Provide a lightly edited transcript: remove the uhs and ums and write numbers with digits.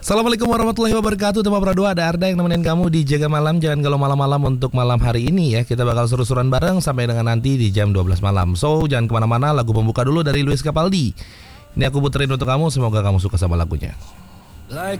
Assalamualaikum warahmatullahi wabarakatuh. Tema Pradoa, ada Arda yang nemenin kamu di Jaga Malam. Jangan galau malam-malam untuk malam hari ini ya. Kita bakal seru-seruan bareng sampai dengan nanti di jam 12 malam. So, jangan kemana-mana, lagu pembuka dulu dari Luis Capaldi. Ini aku puterin untuk kamu, semoga kamu suka sama lagunya.